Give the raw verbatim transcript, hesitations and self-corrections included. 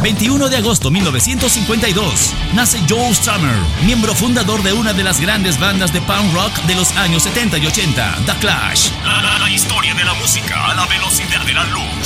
veintiuno de agosto de mil novecientos cincuenta y dos, nace Joe Strummer, miembro fundador de una de las grandes bandas de punk rock de los años setenta y ochenta, The Clash. La, la, la historia de la música a la velocidad de la luz.